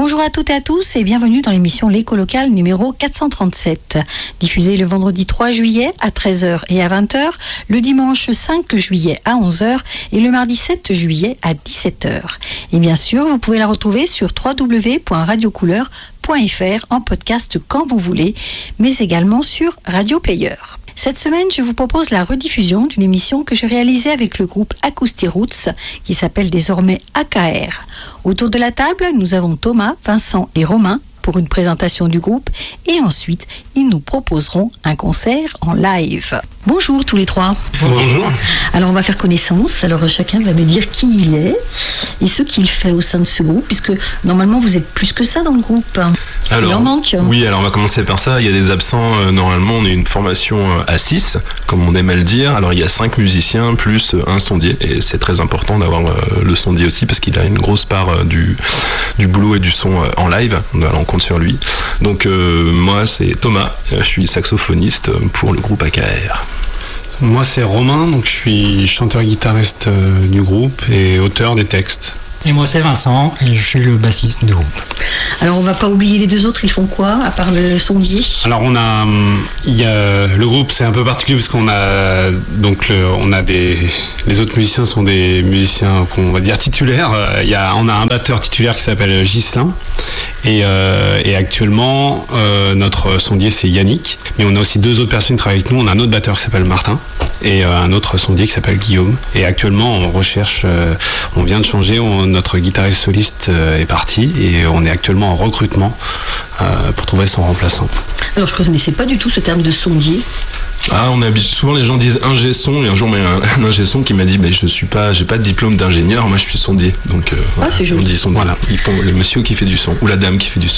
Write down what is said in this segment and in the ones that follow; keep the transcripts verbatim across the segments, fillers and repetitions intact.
Bonjour à toutes et à tous et bienvenue dans l'émission L'Écho Local numéro quatre cent trente-sept. Diffusée le vendredi trois juillet à treize heures et à vingt heures, le dimanche cinq juillet à onze heures et le mardi sept juillet à dix-sept heures. Et bien sûr, vous pouvez la retrouver sur w w w point radio couleur point f r en podcast quand vous voulez, mais également sur Radio Player. Cette semaine, je vous propose la rediffusion d'une émission que j'ai réalisée avec le groupe Acoustic Roots, qui s'appelle désormais A K R. Autour de la table, nous avons Thomas, Vincent et Romain pour une présentation du groupe, et ensuite, ils nous proposeront un concert en live. Bonjour tous les trois. Bonjour. Alors on va faire connaissance, alors chacun va me dire qui il est et ce qu'il fait au sein de ce groupe, puisque normalement vous êtes plus que ça dans le groupe. Alors, il en manque. Oui, alors on va commencer par ça, il y a des absents, euh, normalement on est une formation euh, à six, comme on aime à le dire, alors il y a cinq musiciens plus euh, un sondier, et c'est très important d'avoir euh, le sondier aussi, parce qu'il a une grosse part euh, du, du boulot et du son euh, en live, alors on compte sur lui. Donc euh, moi c'est Thomas, je suis saxophoniste pour le groupe A K R. Moi c'est Romain, donc je suis chanteur-guitariste euh, du groupe et auteur des textes. Et moi c'est Vincent et je suis le bassiste du groupe. Alors on va pas oublier les deux autres, ils font quoi à part le sondier? Alors on a, il y a le groupe, c'est un peu particulier parce qu'on a donc le, on a des, les autres musiciens sont des musiciens qu'on va dire titulaires. Il y a, on a un batteur titulaire qui s'appelle Ghislain et, euh, et actuellement euh, notre sondier c'est Yannick. Mais on a aussi deux autres personnes qui travaillent avec nous. On a un autre batteur qui s'appelle Martin et euh, un autre sondier qui s'appelle Guillaume. Et actuellement on recherche, euh, on vient de changer, on, notre guitariste soliste euh, est parti et on est actuellement en recrutement euh, pour trouver son remplaçant. Alors je ne connaissais pas du tout ce terme de sondier. Ah, on habite souvent, les gens disent ingé son, et un jour il y a un, un ingé son qui m'a dit mais je suis pas, j'ai pas de diplôme d'ingénieur, moi je suis sondier. Donc euh, ah, voilà, c'est joli. On dit sondier. Voilà, ils font le monsieur qui fait du son ou la dame qui fait du son.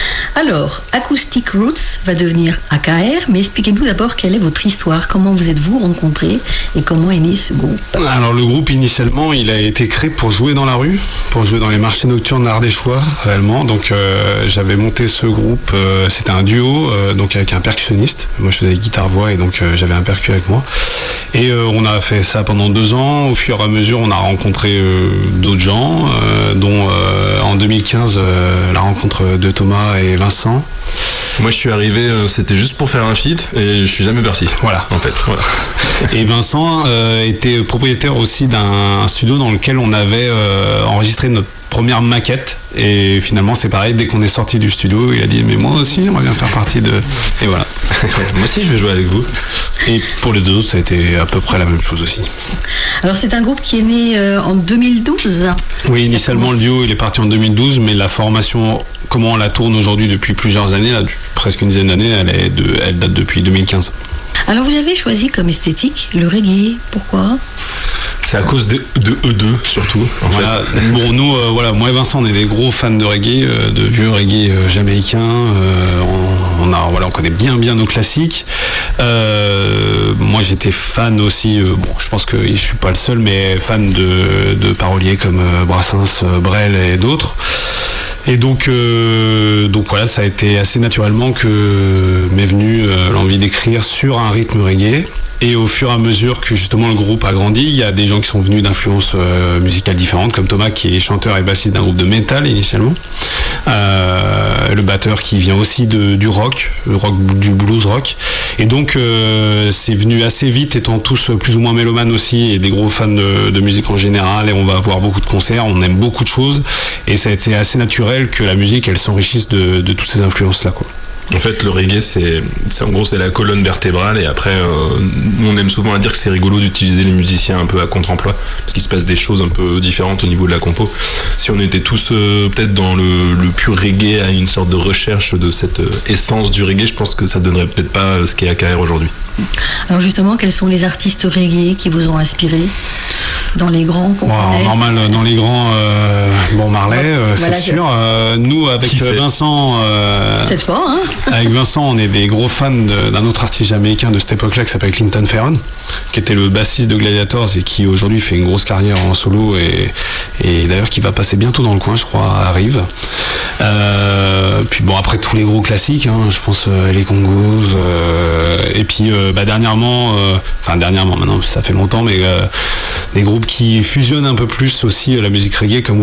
Alors, Acoustic Roots va devenir A K R, mais expliquez-nous d'abord quelle est votre histoire, comment vous êtes-vous rencontrés et comment est né ce groupe? Alors le groupe initialement il a été créé pour jouer dans la rue, pour jouer dans les marchés nocturnes ardéchois réellement. Donc euh, j'avais monté ce groupe, euh, c'était un duo euh, donc avec un percussionniste. Moi je faisais guitare-voix et donc Donc euh, j'avais un percu avec moi et euh, on a fait ça pendant deux ans. Au fur et à mesure on a rencontré euh, d'autres gens euh, dont euh, en deux mille quinze euh, la rencontre de Thomas et Vincent. Moi je suis arrivé, euh, c'était juste pour faire un feat et je suis jamais parti. Voilà en fait. Voilà. Et Vincent euh, était propriétaire aussi d'un studio dans lequel on avait euh, enregistré notre première maquette et finalement c'est pareil, dès qu'on est sorti du studio il a dit mais moi aussi j'aimerais bien faire partie de... et voilà. Moi aussi je vais jouer avec vous. Et pour les deux ça a été à peu près la même chose aussi. Alors c'est un groupe qui est né euh, en deux mille douze. Oui, initialement commence... le duo il est parti en deux mille douze, mais la formation, comment on la tourne aujourd'hui depuis plusieurs années, là, presque une dizaine d'années, elle, est de, elle date depuis deux mille quinze. Alors vous avez choisi comme esthétique le reggae, pourquoi? C'est à cause de, de eux deux surtout. En voilà. fait. Bon, nous, euh, voilà, moi et Vincent, on est des gros fans de reggae, euh, de vieux reggae euh, jamaïcains. Euh, on, on a, voilà, on connaît bien, bien nos classiques. Euh, moi, j'étais fan aussi. Euh, bon, je pense que je suis pas le seul, mais fan de, de paroliers comme euh, Brassens, euh, Brel et d'autres. Et donc, euh, donc voilà, ça a été assez naturellement que m'est venue euh, l'envie d'écrire sur un rythme reggae. Et au fur et à mesure que justement le groupe a grandi, il y a des gens qui sont venus d'influences euh, musicales différentes, comme Thomas qui est chanteur et bassiste d'un groupe de métal initialement. Euh, le batteur qui vient aussi de, du rock, le rock, du blues rock. Et donc euh, c'est venu assez vite, étant tous plus ou moins mélomanes aussi et des gros fans de, de musique en général. Et on va avoir beaucoup de concerts, on aime beaucoup de choses. Et ça a été assez naturel que la musique elle s'enrichisse de, de toutes ces influences-là, quoi. En fait, le reggae, c'est, c'est en gros, c'est la colonne vertébrale. Et après, euh, on aime souvent à dire que c'est rigolo d'utiliser les musiciens un peu à contre-emploi, parce qu'il se passe des choses un peu différentes au niveau de la compo. Si on était tous euh, peut-être dans le, le pur reggae, à une sorte de recherche de cette euh, essence du reggae, je pense que ça donnerait peut-être pas euh, ce qu'est A K R aujourd'hui. Alors justement, quels sont les artistes reggae qui vous ont inspiré dans les grands qu'on bon, connaît? Normal, dans les grands, euh, bon Marley, euh, voilà, c'est je... sûr. Euh, nous, avec Vincent, euh, c'est fort, hein. Avec Vincent, on est des gros fans de, d'un autre artiste jamaïcain de cette époque-là qui s'appelle Clinton Ferron, qui était le bassiste de Gladiators et qui aujourd'hui fait une grosse carrière en solo et, et d'ailleurs qui va passer bientôt dans le coin, je crois, à Rive. Euh, puis bon, après tous les gros classiques, hein, je pense euh, les Congos, euh, et puis euh, bah, dernièrement, euh, enfin dernièrement maintenant, ça fait longtemps, mais euh, des groupes qui fusionnent un peu plus aussi euh, la musique reggae comme Groundation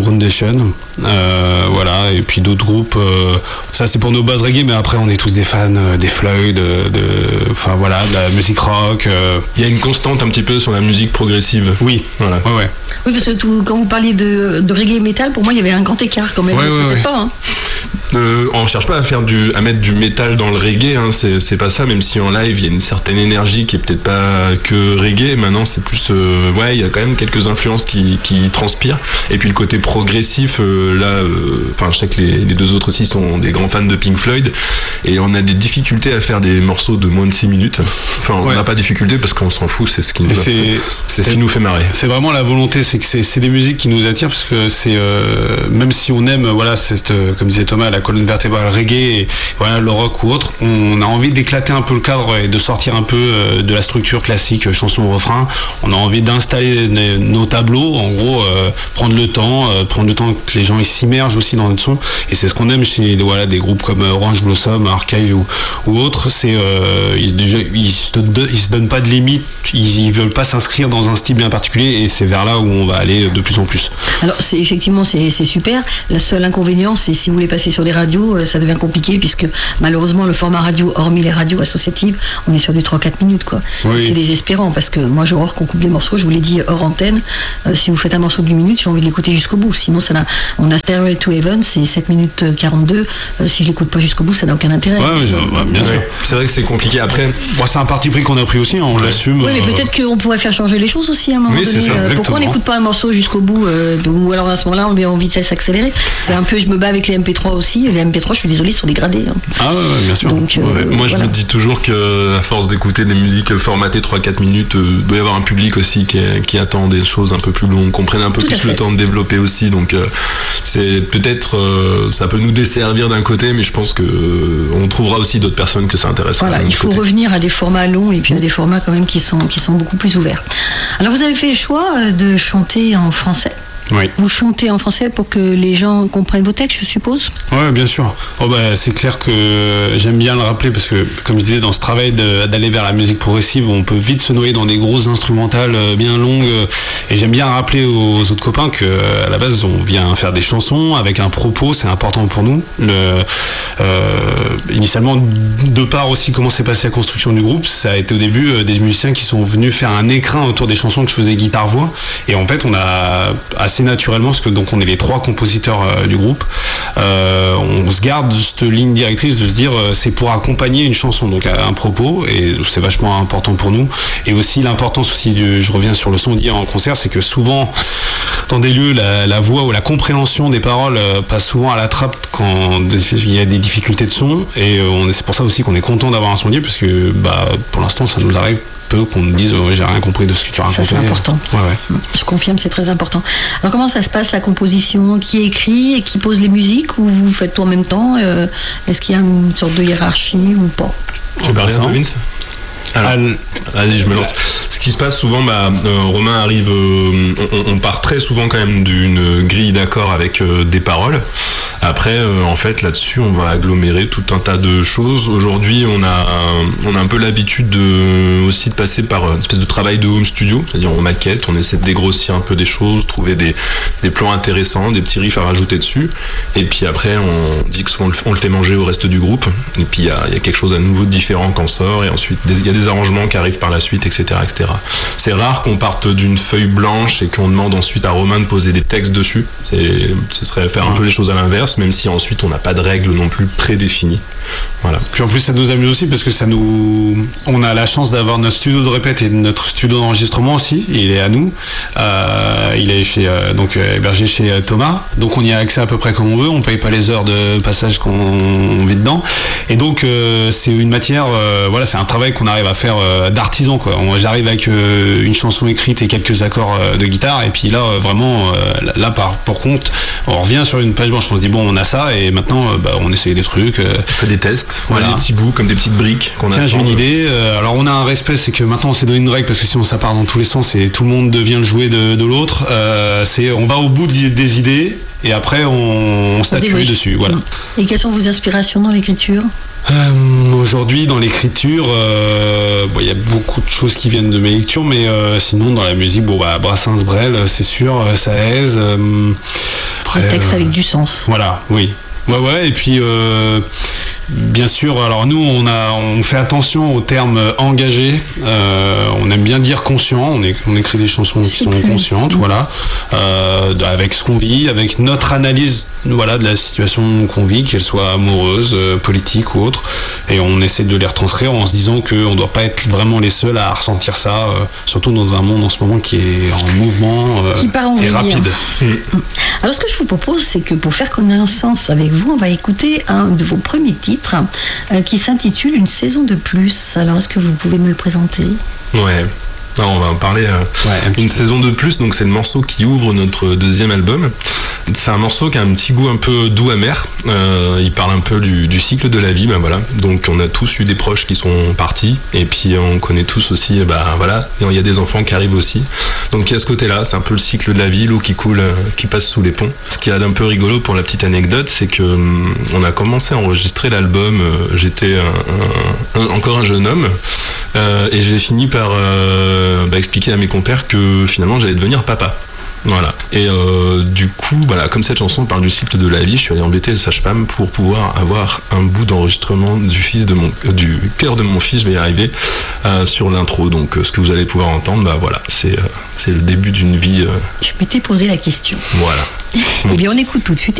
Nation, euh, voilà, et puis d'autres groupes. Euh, ça c'est pour nos bases reggae, mais après on est tous des fans euh, des Floyd, de, de, enfin voilà, de la musique rock. Euh. Il y a une constante un petit peu sur la musique progressive. Oui, voilà. Ouais, ouais. Oui, parce que tout, quand vous parliez de, de reggae metal, pour moi il y avait un grand écart quand même. Ouais, ouais, peut-être ouais. pas. Hein. Euh, on cherche pas à faire du, à mettre du métal dans le reggae, hein, c'est, c'est pas ça. Même si en live il y a une certaine énergie qui est peut-être pas que reggae. Maintenant c'est plus, euh, ouais, il y a quand même quelques influences qui, qui transpirent. Et puis le côté progressif, euh, là, enfin, euh, je sais que les, les deux autres aussi sont des grands fans de Pink Floyd, et on a des difficultés à faire des morceaux de moins de six minutes. Enfin, on n'a ouais. pas de difficulté parce qu'on s'en fout. C'est ce qui nous, c'est, fait, c'est ce qui nous fait marrer. C'est vraiment la volonté, c'est que c'est, c'est des musiques qui nous attirent parce que c'est, euh, même si on aime, voilà, c'est, comme disait Thomas, la colonne vertébrale reggae, et voilà, le rock ou autre, on a envie d'éclater un peu le cadre et de sortir un peu de la structure classique, chanson refrain. On a envie d'installer nos tableaux, en gros, euh, prendre le temps, euh, prendre le temps que les gens ils s'immergent aussi dans notre son, et c'est ce qu'on aime chez voilà, des groupes comme Orange Blossom, Archive ou, ou autres. C'est euh, ils, déjà, ils, se de, ils se donnent pas de limite, ils, ils veulent pas s'inscrire dans un style bien particulier, et c'est vers là où on va aller de plus en plus. Alors c'est effectivement c'est, c'est super. Le seul inconvénient, c'est si vous voulez passer sur les radios, ça devient compliqué, puisque malheureusement le format radio, hormis les radios associatives, on est sur du trois à quatre minutes quoi. Oui. C'est désespérant, parce que moi j'ai horreur qu'on coupe des morceaux, je vous l'ai dit hors antenne, euh, si vous faites un morceau d'une minute, j'ai envie de l'écouter jusqu'au bout, sinon ça n'a, on a Stairway to Heaven, c'est sept minutes quarante-deux, euh, si je l'écoute pas jusqu'au bout, ça n'a aucun intérêt. Ouais, ouais, ouais, bien sûr. Ouais. C'est vrai que c'est compliqué après. Bon, c'est un parti pris qu'on a pris aussi, hein, on ouais. l'assume. Oui, mais euh... peut-être qu'on pourrait faire changer les choses aussi à un moment oui, donné. C'est ça, euh, pourquoi on n'écoute pas un morceau jusqu'au bout, euh, ou alors à ce moment-là on lui a envie de s'accélérer. C'est un peu, je me bats avec les M P trois aussi, les M P trois, je suis désolée, sont dégradés. Hein. Ah ouais, ouais, bien sûr. Donc, euh, ouais. Moi voilà. je me dis toujours qu'à force d'écouter des musiques formatées trois à quatre minutes, il euh, doit y avoir un public aussi qui, est, qui attend des choses un peu plus longues, qu'on prenne un peu Tout plus le temps de développer aussi. Donc euh, c'est peut-être, euh, ça peut nous desservir d'un côté, mais je pense que euh, on trouvera aussi d'autres personnes que ça intéresse. Voilà, il faut côté. revenir à des formats longs et puis à des formats quand même qui sont, qui sont beaucoup plus ouverts. Alors vous avez fait le choix de chanter en français. Oui. Vous chantez en français pour que les gens comprennent vos textes, je suppose ? Oui, bien sûr. Oh bah, c'est clair que j'aime bien le rappeler parce que, comme je disais, dans ce travail de, d'aller vers la musique progressive, on peut vite se noyer dans des grosses instrumentales bien longues. Et j'aime bien rappeler aux autres copains qu'à la base, on vient faire des chansons avec un propos, c'est important pour nous. Le, euh, initialement, de part aussi comment s'est passée la construction du groupe, ça a été au début des musiciens qui sont venus faire un écrin autour des chansons que je faisais guitare-voix. Et en fait, on a assez naturellement, parce que donc on est les trois compositeurs euh, du groupe, euh, on se garde cette ligne directrice de se dire euh, c'est pour accompagner une chanson, donc un propos, et c'est vachement important pour nous. Et aussi l'importance aussi du, je reviens sur le son d'hier en concert, c'est que souvent dans des lieux la, la voix ou la compréhension des paroles euh, passe souvent à la trappe quand il y a des difficultés de son, et euh, on est, c'est pour ça aussi qu'on est content d'avoir un sondier, parce que bah, pour l'instant ça nous arrive peu qu'on nous dise oh, j'ai rien compris de ce que tu racontais. Ça c'est important. Ouais, ouais. Je confirme, c'est très important. Alors comment ça se passe la composition ? Qui écrit et qui pose les musiques, ou vous faites tout en même temps ? euh, Est-ce qu'il y a une sorte de hiérarchie ou pas ? Tu parles de Vince ? Alors, allez, je me lance. Ce qui se passe souvent, bah, euh, Romain arrive, euh, on, on part très souvent quand même d'une grille d'accords avec euh, des paroles. Après, euh, en fait, là-dessus, on va agglomérer tout un tas de choses. Aujourd'hui, on a, on a un peu l'habitude de, aussi de passer par une espèce de travail de home studio, c'est-à-dire on maquette, on essaie de dégrossir un peu des choses, trouver des, des plans intéressants, des petits riffs à rajouter dessus. Et puis après, on dit que souvent on le fait manger au reste du groupe. Et puis il y a, y a quelque chose à nouveau de différent qui en sort. Et ensuite, il y a des arrangements qui arrivent par la suite, et cetera, et cetera. C'est rare qu'on parte d'une feuille blanche et qu'on demande ensuite à Romain de poser des textes dessus. C'est, ce serait faire un peu les choses à l'inverse, même si ensuite on n'a pas de règles non plus prédéfinies. Voilà. Puis en plus ça nous amuse aussi parce que ça nous, on a la chance d'avoir notre studio de répète et notre studio d'enregistrement aussi. Il est à nous. Euh, il est chez euh, donc hébergé chez Thomas. Donc on y a accès à peu près comme on veut. On paye pas les heures de passage qu'on vit dedans. Et donc euh, c'est une matière, euh, voilà, c'est un travail qu'on arrive à faire euh, d'artisan quoi. On, j'arrive avec euh, une chanson écrite et quelques accords euh, de guitare. Et puis là euh, vraiment euh, là par pour compte, on revient sur une page blanche. On se dit bon on a ça et maintenant euh, bah, on essaye des trucs. Euh, on fait des tests. Voilà. On a des petits bouts comme des petites briques qu'on Tiens, a. Tiens j'ai une idée. Euh, alors on a un respect, c'est que maintenant on s'est donné une règle parce que sinon ça part dans tous les sens et tout le monde devient le jouet de, de l'autre. Euh, c'est on va au bout des idées et après on, on statue dessus. Voilà. Et quelles sont vos inspirations dans l'écriture ? Euh, aujourd'hui dans l'écriture, euh, bon, y a beaucoup de choses qui viennent de mes lectures, mais euh, sinon dans la musique, bon bah Brassens, Brel, c'est sûr, euh, Saez. Euh, après, des textes euh, avec du sens. Voilà, oui. Ouais, ouais, et puis euh, bien sûr, alors nous on a on fait attention aux termes engagés, euh, on aime bien dire conscient, on, est, on écrit des chansons qui sont conscientes, voilà, euh, avec ce qu'on vit, avec notre analyse voilà, de la situation qu'on vit, qu'elle soit amoureuse, euh, politique ou autre, et on essaie de les retranscrire en se disant qu'on ne doit pas être vraiment les seuls à ressentir ça, euh, surtout dans un monde en ce moment qui est en mouvement euh, qui part en et rapide. Mmh. Alors ce que je vous propose, c'est que pour faire connaissance avec vous, on va écouter un de vos premiers titres euh, qui s'intitule Une saison de plus. Alors est-ce que vous pouvez me le présenter ? Ouais. Non, on va en parler. Euh, ouais, une saison de plus, donc c'est le morceau qui ouvre notre deuxième album. C'est un morceau qui a un petit goût un peu doux amer. Euh, il parle un peu du, du cycle de la vie, ben voilà. Donc on a tous eu des proches qui sont partis, et puis on connaît tous aussi, ben voilà, il y a des enfants qui arrivent aussi. Donc il y a ce côté-là, c'est un peu le cycle de la vie, l'eau qui coule, euh, qui passe sous les ponts. Ce qu'il y a d'un peu rigolo pour la petite anecdote, c'est que hum, on a commencé à enregistrer l'album. Euh, j'étais un, un, un, encore un jeune homme, euh, et j'ai fini par euh, bah, expliquer à mes compères que finalement j'allais devenir papa. Voilà. Et euh, du coup, voilà, comme cette chanson parle du cycle de la vie, je suis allé embêter le sage-femme pour pouvoir avoir un bout d'enregistrement du fils de mon, euh, du cœur de mon fils, je vais y arriver, euh, sur l'intro. Donc, euh, ce que vous allez pouvoir entendre, bah voilà, c'est euh, c'est le début d'une vie. Euh... Je m'étais posé la question. Voilà. Eh bien, on écoute tout de suite.